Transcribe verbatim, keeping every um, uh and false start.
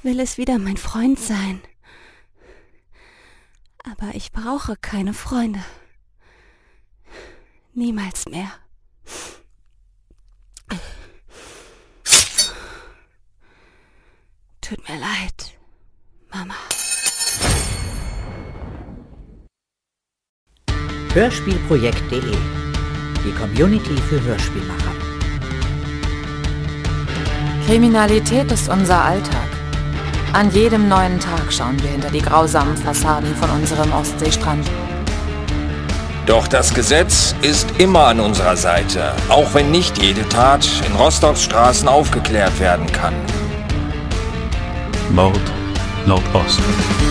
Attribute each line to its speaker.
Speaker 1: will es wieder mein Freund sein. Aber ich brauche keine Freunde. Niemals mehr. Tut mir leid, Mama.
Speaker 2: Hörspielprojekt punkt de. Die Community für Hörspielmacher.
Speaker 3: Kriminalität ist unser Alltag. An jedem neuen Tag schauen wir hinter die grausamen Fassaden von unserem Ostseestrand.
Speaker 4: Doch das Gesetz ist immer an unserer Seite, auch wenn nicht jede Tat in Rostocks Straßen aufgeklärt werden kann.
Speaker 5: Mord Nordost.